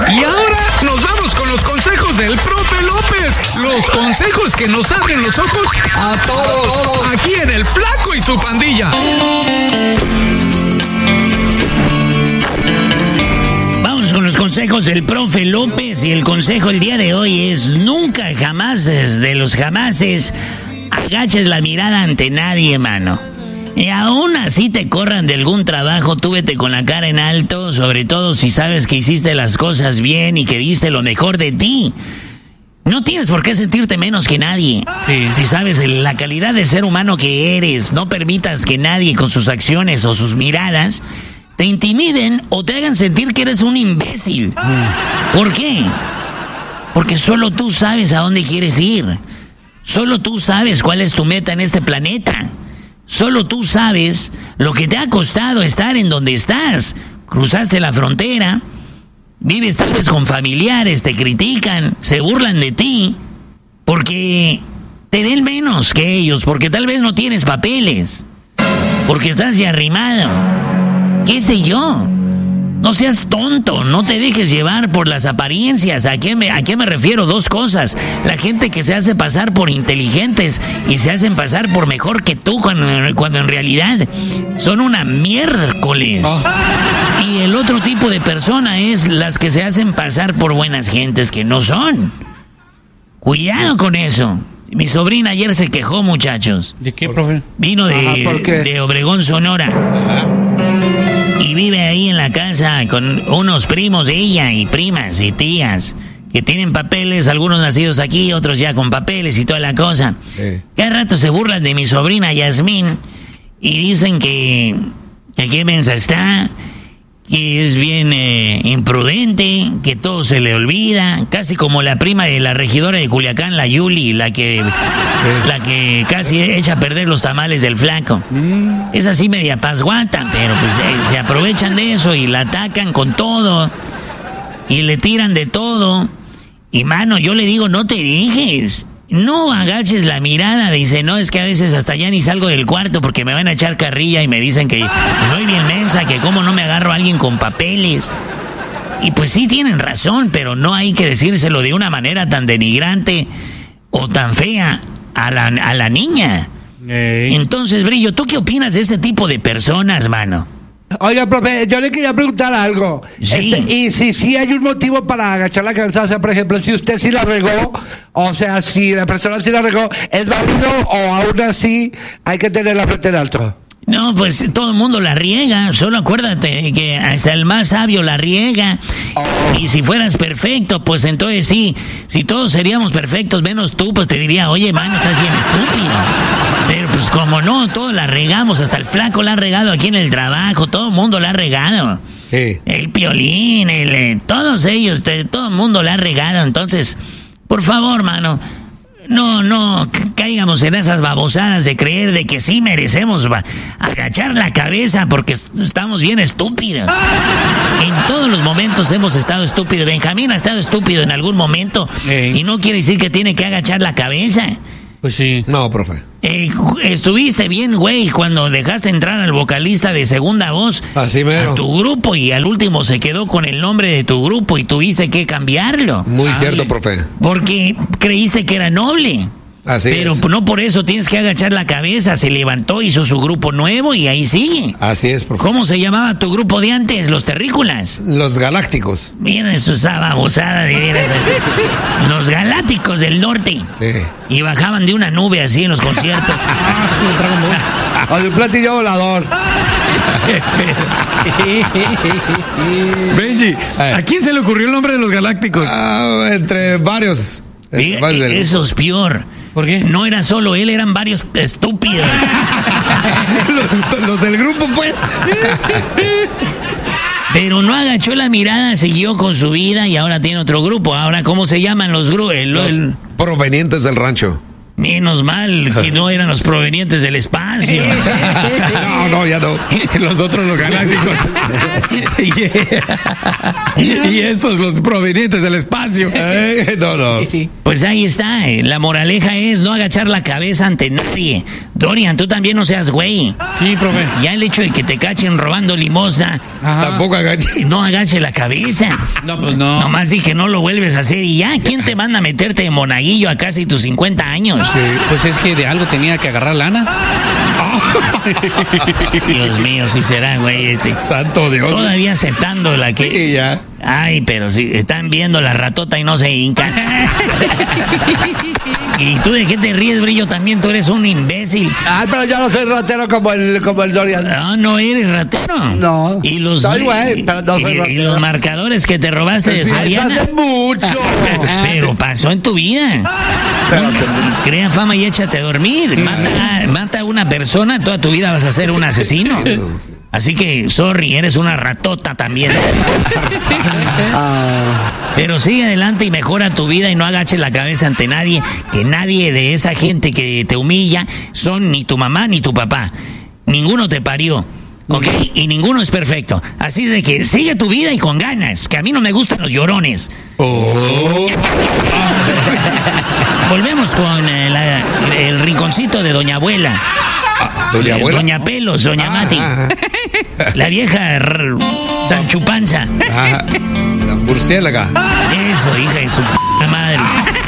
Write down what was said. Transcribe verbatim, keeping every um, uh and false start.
Y ahora nos vamos con los consejos del profe López. Los consejos que nos abren los ojos a todos. Aquí en El Flaco y su Pandilla. Vamos con los consejos del profe López. Y el consejo el día de hoy es: nunca jamás de los jamases agaches la mirada ante nadie, mano. Y aún así te corran de algún trabajo, tú vete con la cara en alto, sobre todo si sabes que hiciste las cosas bien y que diste lo mejor de ti. No tienes por qué sentirte menos que nadie. Sí. Si sabes la calidad de ser humano que eres, no permitas que nadie con sus acciones o sus miradas te intimiden o te hagan sentir que eres un imbécil. Mm. ¿Por qué? Porque solo tú sabes a dónde quieres ir. Solo tú sabes cuál es tu meta en este planeta. Solo tú sabes lo que te ha costado estar en donde estás. Cruzaste la frontera, vives tal vez con familiares, te critican, se burlan de ti, porque te ven menos que ellos, porque tal vez no tienes papeles, porque estás de arrimado, qué sé yo. No seas tonto, no te dejes llevar por las apariencias. ¿A qué me, a qué me refiero? Dos cosas. La gente que se hace pasar por inteligentes y se hacen pasar por mejor que tú cuando, cuando en realidad son una miércoles. Oh. Y el otro tipo de persona es las que se hacen pasar por buenas gentes que no son. Cuidado con eso. Mi sobrina ayer se quejó, muchachos. ¿De qué, profe? Vino de, Ajá, de Obregón, Sonora. Ajá. Y vive ahí en la casa con unos primos de ella y primas y tías que tienen papeles, algunos nacidos aquí, otros ya con papeles y toda la cosa. Sí. Cada rato se burlan de mi sobrina Yasmín y dicen que, que qué mensa está, que es bien eh, imprudente, que todo se le olvida, casi como la prima de la regidora de Culiacán, la Yuli, la que sí. la que casi echa a perder los tamales del Flaco. Mm. Es así media pasguata, pero pues eh, se aprovechan de eso y la atacan con todo y le tiran de todo. Y mano, yo le digo, no te dejes. No agaches la mirada, dice, no, es que a veces hasta ya ni salgo del cuarto porque me van a echar carrilla y me dicen que soy bien mensa, que cómo no me agarro a alguien con papeles. Y pues sí tienen razón, pero no hay que decírselo de una manera tan denigrante o tan fea a la, a la niña. Hey. Entonces, Brillo, ¿tú qué opinas de ese tipo de personas, mano? Oiga, profe, yo le quería preguntar algo. Sí. Este, y si sí hay un motivo para agachar la cabeza, o sea, por ejemplo, si usted sí la regó, o sea, si la persona sí la regó, ¿es válido o aún así hay que tener la frente en alto? No, pues todo el mundo la riega, solo acuérdate que hasta el más sabio la riega. Oh. Y si fueras perfecto, pues entonces sí, si todos seríamos perfectos, menos tú, pues te diría, oye, mano, estás bien estúpido. Pero pues como no, todos la regamos, hasta el Flaco la ha regado aquí en el trabajo, todo el mundo la ha regado. Sí. El Piolín, el, eh, todos ellos, te, todo el mundo la ha regado, entonces, por favor, mano, no, no caigamos en esas babosadas de creer de que sí merecemos ba- agachar la cabeza porque estamos bien estúpidos. En todos los momentos hemos estado estúpidos. Benjamín ha estado estúpido en algún momento. Hey. Y no quiere decir que tiene que agachar la cabeza. Pues sí. No, profe. Eh, estuviste bien, güey, cuando dejaste entrar al vocalista de segunda voz Así mero. a tu grupo y al último se quedó con el nombre de tu grupo y tuviste que cambiarlo. Muy Ay. cierto, profe. Porque creíste que era noble. Así Pero es. no por eso tienes que agachar la cabeza. Se levantó, hizo su grupo nuevo y ahí sigue. Así es, profe. ¿Cómo se llamaba tu grupo de antes? Los Terrícolas. Los Galácticos. Miren eso, esa babosada de veras. Los Galácticos del Norte. Sí. Y bajaban de una nube así en los conciertos. O de un platillo volador. Benji, ¿a quién se le ocurrió el nombre de los Galácticos? Ah, entre varios. Mira, varios eso es peor. ¿Por qué? No era solo él, eran varios estúpidos. los, los del grupo, pues. Pero no agachó la mirada, siguió con su vida y ahora tiene otro grupo. Ahora, ¿cómo se llaman los grupos? Los el... provenientes del rancho. Menos mal que no eran los provenientes del espacio. No, no, ya no. Los otros los galácticos. Y estos los provenientes del espacio. Eh, no, no. Pues ahí está. La moraleja es no agachar la cabeza ante nadie. Dorian, tú también no seas güey. Sí, profe. Ya el hecho de que te cachen robando limosna, Ajá. Tampoco agache. no agache la cabeza. No, pues no. Nomás di que no lo vuelves a hacer y ya. ¿Quién te manda a meterte de monaguillo a casi tus cincuenta años? Sí, pues es que de algo tenía que agarrar lana. Dios mío, si será, güey, este. Santo Dios. Todavía aceptando la que... Sí, ya. Ay, pero si están viendo la ratota y no se hincan. ¿Y tú de qué te ríes, Brillo? También tú eres un imbécil. Ah, pero yo no soy ratero como el, como el Dorian. No, no eres ratero. No. Y los, Soy güey, pero no soy y- y, ratero. los marcadores que te robaste de Sí, Soriana. hace mucho. Pero pasó en tu vida. Crea fama y échate a dormir. Mata, mata a una persona, toda tu vida vas a ser un asesino. Así que, sorry, eres una ratota también. Pero sigue adelante y mejora tu vida y no agaches la cabeza ante nadie, que nadie de esa gente que te humilla son ni tu mamá ni tu papá. Ninguno te parió, ¿ok? Y ninguno es perfecto. Así es de que sigue tu vida y con ganas, que a mí no me gustan los llorones. Oh. Volvemos con eh, la- el rinconcito de Doña Abuela. Doña Eh, Abuela. Doña Pelos, Doña Ah, Mati. ah, La vieja r- Sanchupanza. ah. La murciélaga. Eso, hija de su p madre.